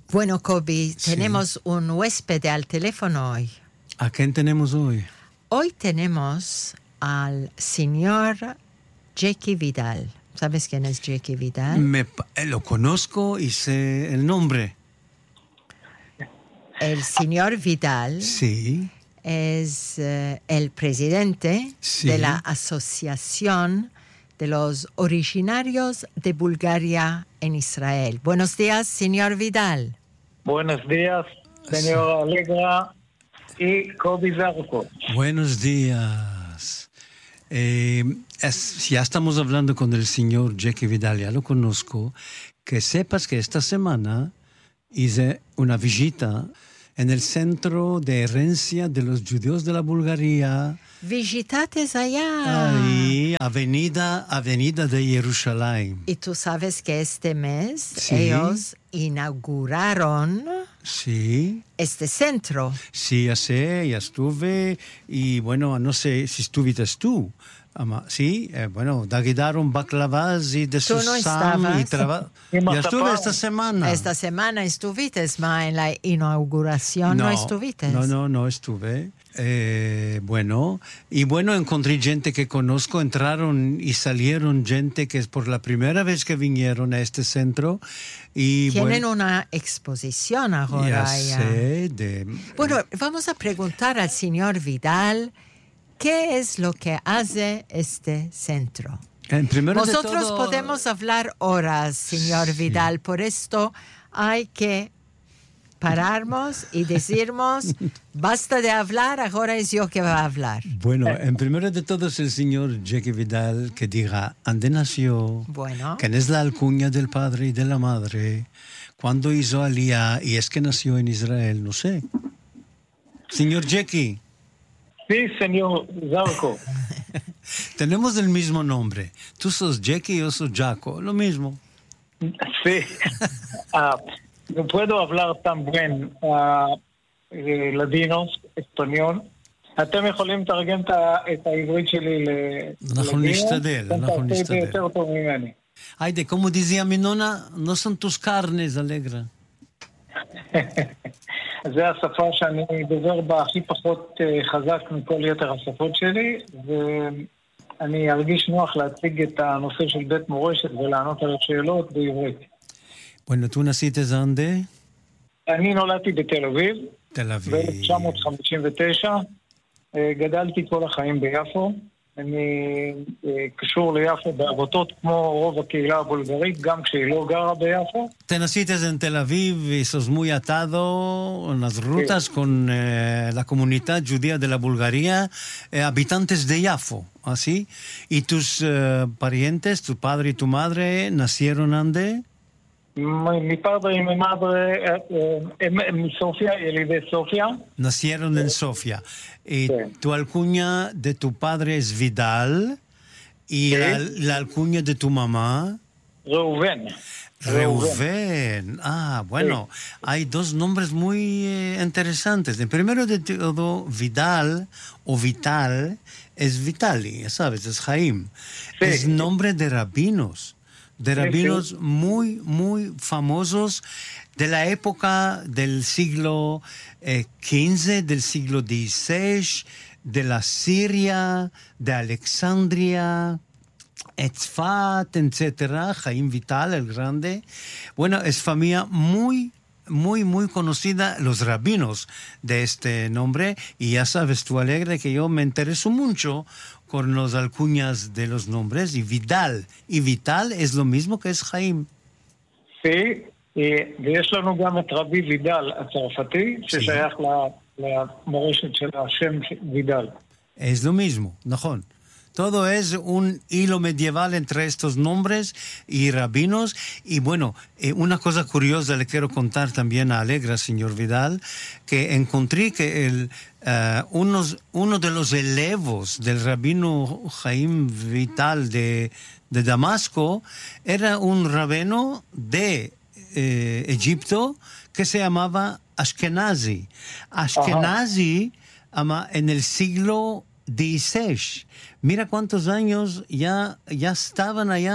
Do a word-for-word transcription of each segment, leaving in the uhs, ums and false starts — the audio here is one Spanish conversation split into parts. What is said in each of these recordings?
Bueno, Kobi, Sí. tenemos un huésped al teléfono hoy. ¿A quién tenemos hoy? Hoy tenemos al señor Jackie Vidal. ¿Sabes quién es Jackie Vidal? Me, pa- eh, lo conozco y sé el nombre. El señor Vidal Sí, es eh, el presidente Sí. de la Asociación de los Originarios de Bulgaria en Israel. Buenos días, señor Vidal. Buenos días, señor Alegra y Kobi Zarco. buenos días. Eh, es- ya estamos hablando con el señor Jackie Vidal, ya lo conozco. Que sepas que esta semana hice una visita en el Centro de Herencia de los Judíos de la Bulgaria. Visitates allá. Ahí, Avenida, Avenida de Jerusalén. Y tú sabes que este mes Sí. ellos inauguraron Sí, este centro. sí, ya sé, ya estuve. Y bueno, no sé si estuviste tú. Ama- sí, eh, bueno, da quedaron baklavas y de Tú no susam y estabas. traba- Y Ya mazapán. estuve esta semana. Esta semana estuviste, ma en la inauguración no, estuviste. No, no, no estuve. Eh, bueno, y bueno, encontré gente que conozco, entraron y salieron gente que es por la primera vez que vinieron a este centro. Y Tienen bueno, una exposición ahora. ya allá. sé, de, Bueno, vamos a preguntar al señor Vidal qué es lo que hace este centro. en primero de Nosotros todo- podemos hablar horas, señor Sí. Vidal, por esto hay que pararnos y decirnos, basta de hablar, ahora es yo que va a hablar. Bueno, en primero de todo es el señor Jackie Vidal que diga dónde nació, Bueno, quién es la alcuña del padre y de la madre, cuándo hizo Aliyah y es que nació en Israel, no sé. Señor Jackie, Sí, señor Zarco. tenemos el mismo nombre. Tú sos Jackie y yo soy Jaco, lo mismo. Sí. Ah, no puedo hablar tan bien ah, eh, לדינו, español. אתם יכולים לתרגם את ה- את העברית שלי ל- אנחנו לדינו? נשתדל, אתם אנחנו תעשו את זה נשתדל. יותר טוב ממני. Ay, de como decía mi nona, no son tus carnes, Alegra. זו השפה שאני דובר בה הכי פחות אה, חזק מכל יתר השפות שלי, ואני ארגיש נוח להציג את הנושא של בית מורשת ולענות על השאלות בעברית. Bueno, ¿tú naciste dónde? אני נולדתי בתל אביב, Tel Aviv. ב-אלף תשע מאות חמישים ותשע, אה, גדלתי כל החיים ביפו, אני אה, קשור ליפו בעבותות כמו רוב הקהילה הבולגרית, גם כשהיא לא גרה ביפו. Te naciste en Tel Aviv y sos muy atado en las rutas con eh, la comunidad judía de la Bulgaria, eh, habitantes de Yafo, ¿así? ¿Y tus eh, parientes, tu padre y tu madre, nacieron donde? מ- מפרדה עם מדרה, אה, אה, הם מסופיה, ילידי סופיה. Nacieron en Sofía. Y Sí. tu alcuña de tu padre es Vidal y Sí. la, la alcuña de tu mamá... ראובן. Reuven. Ah, bueno, hay dos nombres muy eh, interesantes. El primero de todo, Vidal o Vital, es Vitali, ya sabes, es Jaim. Sí. Es nombre de rabinos, de Sí, rabinos sí. muy, muy famosos de la época del siglo eh, quince, del siglo dieciséis, de la Siria, de Alexandria, Etzfat, etcétera, Jaim Vital, el grande. Bueno, es familia muy, muy, muy conocida, los rabinos de este nombre. Y ya sabes tú, Alegre, que yo me intereso mucho con los alcuñas de los nombres. Y Vidal y Vital es lo mismo que es Jaim. Sí, אה, ויש לנו גם את רבי וידל הצרפתי, ששייך ל- למורשת של השם וידל. Es lo mismo, Najón. Todo es un hilo medieval entre estos nombres y rabinos. Y bueno, eh, una cosa curiosa le quiero contar también a Alegra, señor Vidal, que encontré que el, eh, unos, uno de los elevos del rabino Jaim Vital de, de Damasco era un rabino de eh, Egipto que se llamaba Ashkenazi. Ashkenazi ama, en el siglo dieciséis. Mira cuántos años ya, ya estaban allá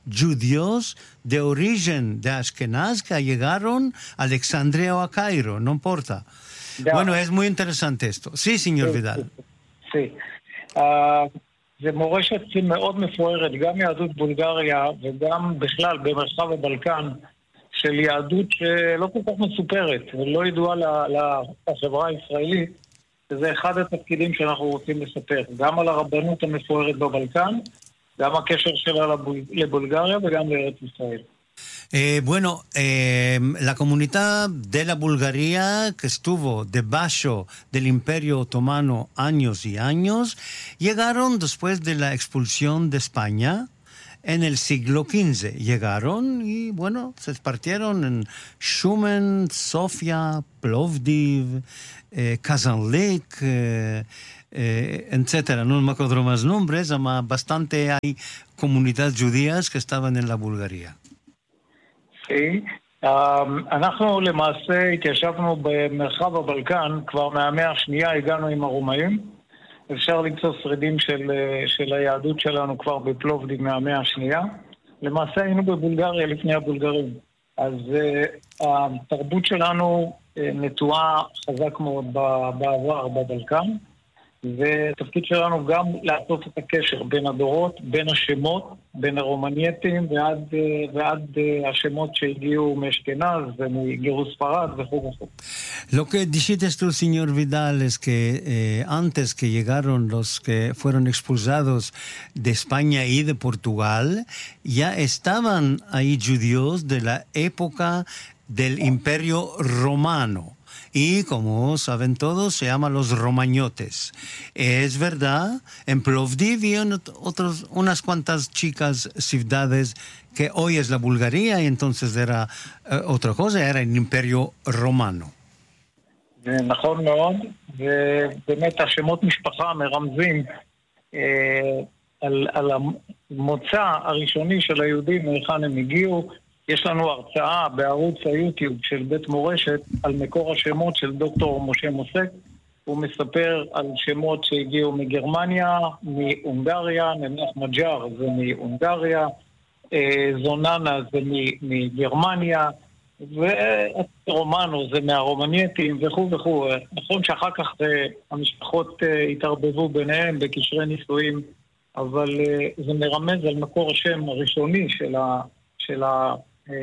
judíos de origen de Ashkenaz que llegaron a Alexandria o a Cairo, no importa. Ya. Bueno, es muy interesante esto. Sí, señor Sí, Vidal. sí. Uh, זה מורשת מאוד מפוארת, גם יהדות בולגריה וגם בכלל במרחב הבלקן, של יהדות שלא כל כך מסופרת ולא ידועה לחברה הישראלית, וזה אחד התפקידים שאנחנו רוצים לספר, גם על הרבנות המפוארת בבלקן, גם הקשר שלה לבול... לבולגריה וגם לארץ ישראל. Eh, bueno, eh, la comunidad de la Bulgaria, que estuvo debajo del Imperio Otomano años y años, llegaron después de la expulsión de España en el siglo quince. Llegaron y, bueno, se esparcieron en Shumen, Sofia, Plovdiv, eh, Kazanlík, eh, eh, etcétera. No me acuerdo más nombres, pero bastante hay comunidades judías que estaban en la Bulgaria. Sí. אנחנו למעשה התיישבנו במרחב הבלקן, כבר מהמאה השנייה הגענו עם הרומאים. אפשר למצוא שרידים של, של היהדות שלנו כבר בפלובדיב מהמאה השנייה. למעשה היינו בבולגריה לפני הבולגרים. אז uh, התרבות שלנו uh, נטועה חזק מאוד בעבר בבלקן, ותפקיד שלנו גם לעשות את הקשר בין הדורות, בין השמות, בין הרומנייטים ועד, ועד השמות שהגיעו מאשכנז ומגירוש ספרד וכו' וכו'. Lo que dijiste tú, señor Vidal, es que eh, antes que llegaron los que fueron expulsados de España y de Portugal, ya estaban ahí judíos de la época del Imperio Romano. Y como saben todos, se llaman los romañotes. Es verdad, en Plovdiv y en otros, unas cuantas chicas ciudades que hoy es la Bulgaria y entonces era eh, otra cosa, era el Imperio Romano. נכון מאוד, ובאמת השמות משפחה מרמזים אה, על, על המוצא הראשוני של היהודים, מהיכן הם הגיעו. יש לנו הרצאה בערוץ היוטיוב של בית מורשת על מקור השמות של דוקטור משה מוסק. הוא מספר על שמות שהגיעו מגרמניה, מהונגריה, נניח מג'אר זה מהונגריה, זוננה זה מגרמניה, ורומנו זה מהרומנייטים וכו' וכו'. נכון שאחר כך המשפחות התערבבו ביניהם בקשרי נישואים, אבל זה מרמז על מקור השם הראשוני של ה... של ה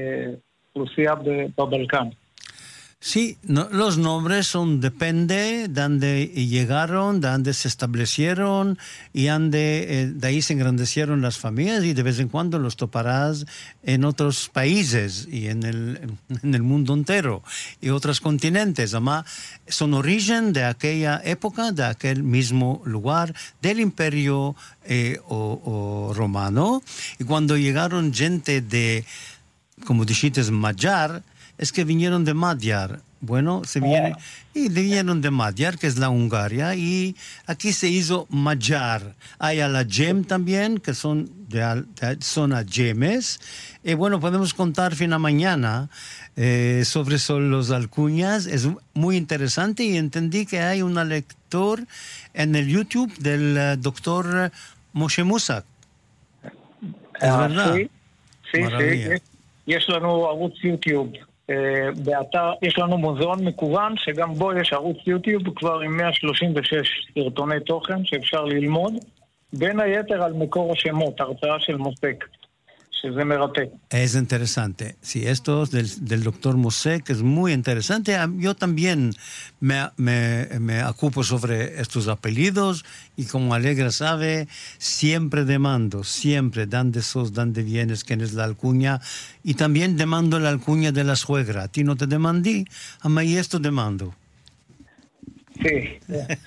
Sí, no, los nombres son depende de dónde llegaron, de dónde se establecieron y donde, eh, de ahí se engrandecieron las familias y de vez en cuando los toparás en otros países y en el, en el mundo entero y otros continentes. Además, son origen de aquella época, de aquel mismo lugar, del imperio eh, o, o romano. Y cuando llegaron gente de, como dijiste, Magyar, es que vinieron de Magyar. Bueno, se viene, y vinieron de Magyar, que es la Hungaria, y aquí se hizo Magyar. Hay a la Gem también, que son de, de zona Gemes. Y bueno, podemos contar fin a mañana eh, sobre son los alcuñas. Es muy interesante y entendí que hay un lector en el YouTube del uh, doctor Moshe Musak. Es ah, verdad. Sí, sí, sí. יש לנו ערוץ יוטיוב באתר, יש לנו מוזיאון מקוון שגם בו יש ערוץ יוטיוב כבר עם מאה שלושים ושש סרטוני תוכן שאפשר ללמוד בין היתר על מקור השמות, הרצאה של מוסק, שזה מרתק. Es interesante. Sí, esto del, del doctor Mosek es muy interesante. Yo también me, me, me ocupo sobre estos apellidos y como Alegra sabe, siempre demando, siempre, dónde sos, dónde vienes, quién es la alcuña y también demando la alcuña de la suegra. A ti no te demandí, a mí esto demando. Sí,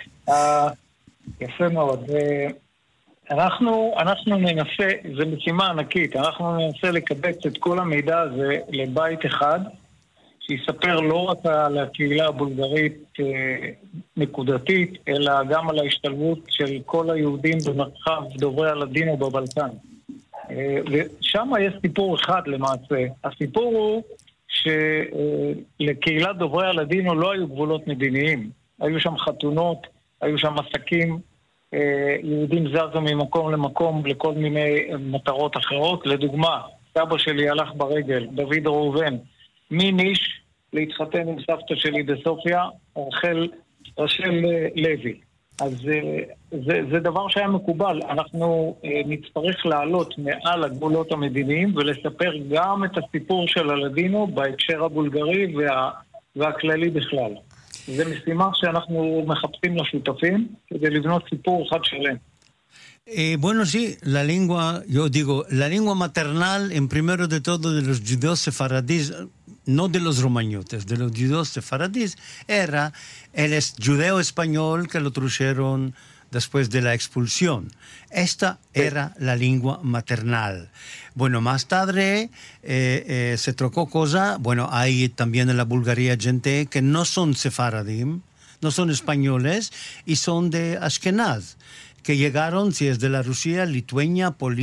יפה מאוד. אנחנו, אנחנו ננסה, זו משימה ענקית, אנחנו ננסה לקבץ את כל המידע הזה לבית אחד, שיספר לא רק על הקהילה הבולגרית נקודתית, אלא גם על ההשתלבות של כל היהודים במרחב דוברי הלדינו בבלקן. ושם יש סיפור אחד למעשה. הסיפור הוא שלקהילת דוברי הלדינו לא היו גבולות מדיניים. היו שם חתונות, היו שם עסקים, יהודים זזו ממקום למקום לכל מיני מטרות אחרות. לדוגמה, סבא שלי הלך ברגל, דוד ראובן, מניש להתחתן עם סבתא שלי בסופיה, רחל, רשל לוי. אז זה, זה דבר שהיה מקובל. אנחנו נצטרך לעלות מעל הגבולות המדיניים ולספר גם את הסיפור של הלדינו בהקשר הבולגרי וה, והכללי בכלל. זה משימה שאנחנו מחפשים לשותפים כדי לבנות סיפור אחד שלם. Eh, bueno, sí, la lengua, yo digo, la lengua maternal, en primero de todo, de los judíos sefaradíes, no de los romañotes, de los judíos sefaradíes, era el es, judeo español que lo trajeron después de la expulsión. Esta era la lengua maternal. Bueno, más tarde eh, eh, se trocó cosa, bueno, hay también en la Bulgaria gente que no son sefaradim, no son españoles y son de Ashkenaz, que llegaron, si es de la Rusia, Lituania, Polonia,